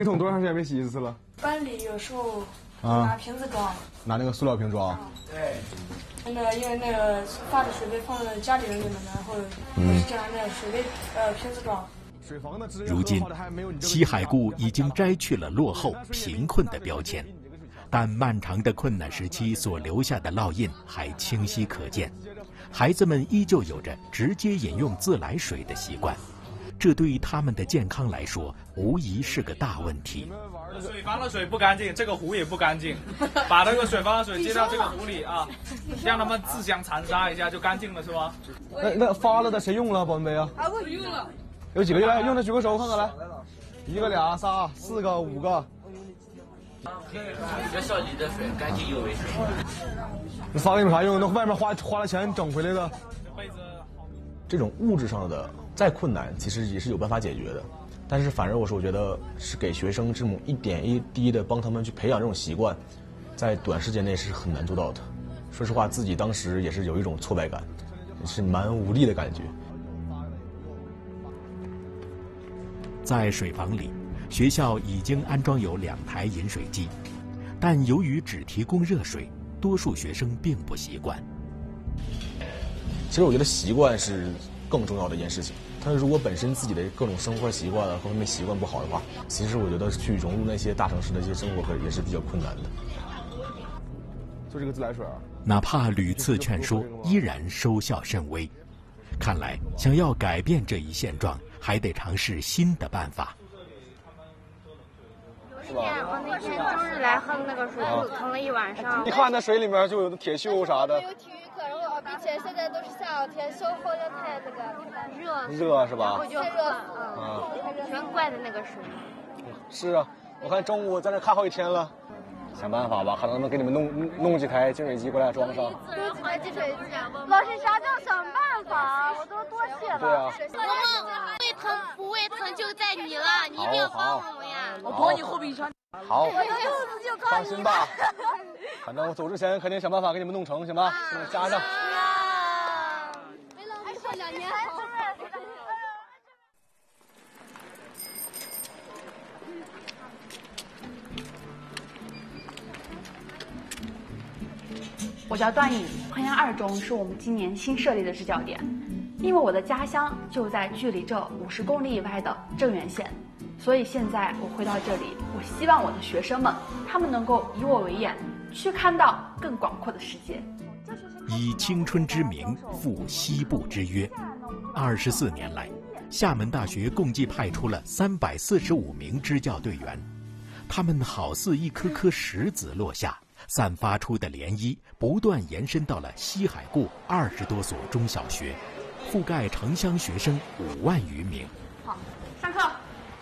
一桶多长时间没洗一次了？ 班里有时候拿瓶子装， 拿那个塑料瓶装。 对。因为那个发的水杯放在家里人里面，然后就拿那个水杯瓶子装。 如今，西海固已经摘去了落后、贫困的标签，但漫长的困难时期所留下的烙印还清晰可见。孩子们依旧有着直接饮用自来水的习惯，这对于他们的健康来说，无疑是个大问题。 水房的水不干净，这个壶也不干净，把那个水房的水接到这个壶里啊，让他们自相残杀一下就干净了，是吧？ 那发了的谁用了保温杯啊？ 我用了。 有几个来用的举个手看看来，1个、2、3、4个、5个。 学校里的水干净又卫生。 那发给你们啥用？那外面花了钱整回来的。这种物质上的再困难，其实也是有办法解决的。但是反而我觉得是给学生这种一点一滴的帮他们去培养这种习惯，在短时间内是很难做到的。说实话，自己当时也是有一种挫败感，也是蛮无力的感觉。 在水房里，学校已经安装有2台饮水机，但由于只提供热水，多数学生并不习惯。 其实我觉得习惯是更重要的一件事情。他如果本身自己的各种生活习惯各方面习惯不好的话，其实我觉得去融入那些大城市的一些生活也是比较困难的。就这个自来水， 哪怕屡次劝说，依然收效甚微。看来，想要改变这一现状，还得尝试新的办法。 我那天周日来喝那个水，就疼了一晚上。 你看那水里面就有铁锈啥的。 有体育课，然后并且现在都是夏天，消耗的太热是吧？ 太热，全怪的那个水。 是啊，我看中午在那看好几天了。想办法吧，看能不能给你们弄几台净水机过来装上。 弄几台净水机。老师，啥叫想办法？我都多谢了。 对啊。 我们胃疼不胃疼就在你了，你一定要帮我们呀！ 我帮你后备箱。 好。 我的肚子就靠放心吧，反正我走之前肯定想办法给你们弄成，行吧？给你们加上。 还说2年好。 我叫段颖，衡阳2中是我们今年新设立的支教点。因为我的家乡就在距离这50公里以外的镇原县，所以现在我回到这里，我希望我的学生们，他们能够以我为眼，去看到更广阔的世界。 以青春之名赴西部之约，24年来，厦门大学共计派出了345名支教队员，他们好似一颗颗石子落下，散发出的涟漪不断延伸到了西海固20多所中小学，覆盖城乡学生5万余名。 好，上课。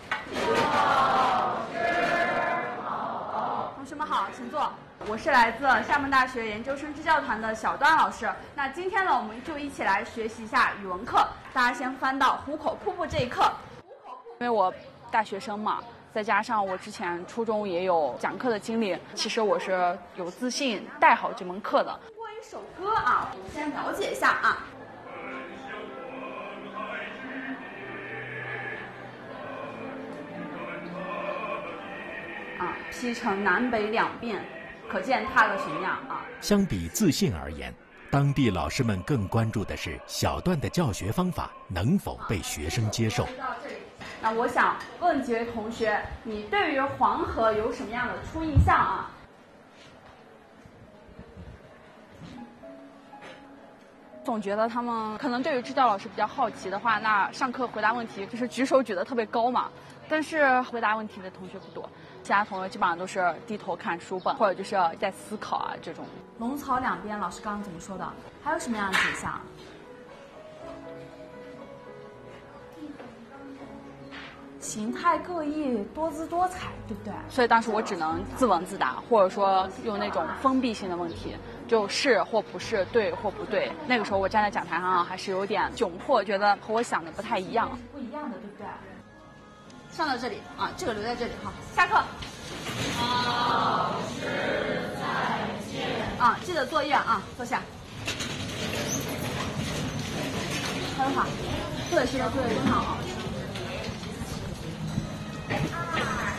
同学们好，请坐。我是来自厦门大学研究生支教团的小段老师。那今天呢，我们就一起来学习一下语文课。大家先翻到壶口瀑布这一课。因为我大学生嘛，再加上我之前初中也有讲课的经历，其实我是有自信带好这门课的。播一首歌啊，我们先了解一下啊。劈成南北2边，可见它的形样啊。 相比自信而言，当地老师们更关注的是小段的教学方法能否被学生接受。 那我想问几位同学，你对于黄河有什么样的初印象啊？总觉得他们可能对于支教老师比较好奇的话，那上课回答问题就是举手举得特别高嘛，但是回答问题的同学不多，其他同学基本上都是低头看书本，或者就是在思考啊这种。龙槽2边，老师刚刚怎么说的？还有什么样的景象？形态各异，多姿多彩，对不对？所以当时我只能自问自答，或者说用那种封闭性的问题，就是或不是，对或不对。那个时候我站在讲台上还是有点窘迫，觉得和我想的不太一样。不一样的，对不对？上到这里啊，这个留在这里哈。下课。老师再见。啊，记得作业啊，坐下。很好，做的是要做的很好啊。